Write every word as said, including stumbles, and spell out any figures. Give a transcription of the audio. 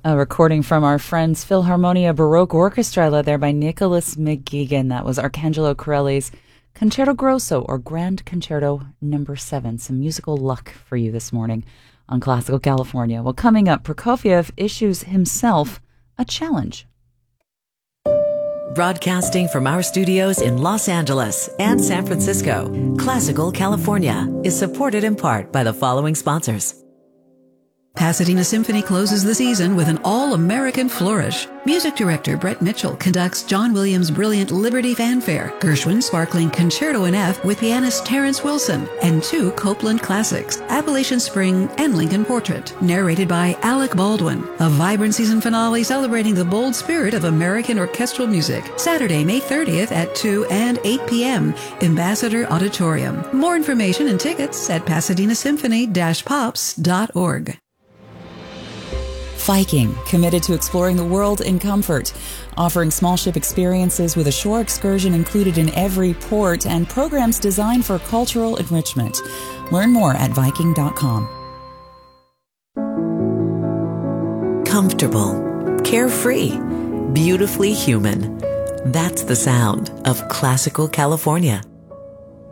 A recording from our friends Philharmonia Baroque Orchestra led there by Nicholas McGuigan. That was Arcangelo Corelli's Concerto Grosso, or Grand Concerto Number Seven. Some musical luck for you this morning on Classical California. Well, coming up, Prokofiev issues himself a challenge. Broadcasting from our studios in Los Angeles and San Francisco, Classical California is supported in part by the following sponsors. Pasadena Symphony closes the season with an all-American flourish. Music director Brett Mitchell conducts John Williams' brilliant Liberty Fanfare, Gershwin's sparkling Concerto in F with pianist Terrence Wilson, and two Copland classics, Appalachian Spring and Lincoln Portrait, narrated by Alec Baldwin. A vibrant season finale celebrating the bold spirit of American orchestral music. Saturday, May thirtieth at two and eight p.m. Ambassador Auditorium. More information and tickets at pasadena symphony dash pops dot org. Viking, committed to exploring the world in comfort, offering small ship experiences with a shore excursion included in every port and programs designed for cultural enrichment. Learn more at viking dot com. Comfortable, carefree, beautifully human. That's the sound of Classical California.